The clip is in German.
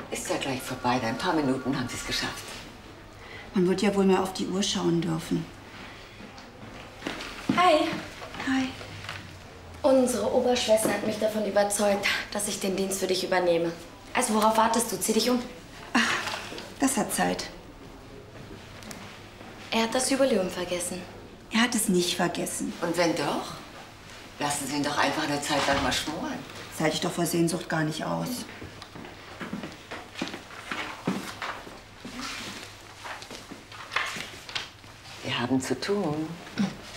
Ist ja gleich vorbei. In ein paar Minuten haben Sie es geschafft. Man wird ja wohl mal auf die Uhr schauen dürfen. Hi. Hi. Unsere Oberschwester hat mich davon überzeugt, dass ich den Dienst für dich übernehme. Also worauf wartest du? Zieh dich um. Ach, das hat Zeit. Er hat das Jubiläum vergessen. Er hat es nicht vergessen. Und wenn doch? Lassen Sie ihn doch einfach eine Zeit lang mal schmoren. Das halte ich doch vor Sehnsucht gar nicht aus. Wir haben zu tun.